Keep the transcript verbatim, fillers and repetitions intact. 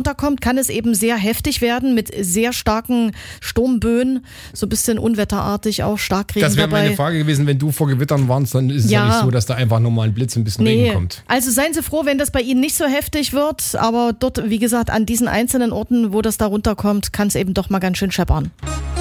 runterkommt, kann es eben sehr heftig werden mit sehr starken Sturmböen, so ein bisschen unwetterartig auch, Starkregen dabei. Das wäre meine Frage gewesen, wenn du vor Gewittern warnst, dann ist es ja, ja nicht so, dass da einfach nur mal ein Blitz, ein bisschen nee. Regen kommt. Also seien Sie froh, wenn das bei Ihnen nicht so heftig wird, aber dort, wie gesagt, an diesen einzelnen Orten, wo das da runterkommt, kann es eben doch mal ganz schön scheppern.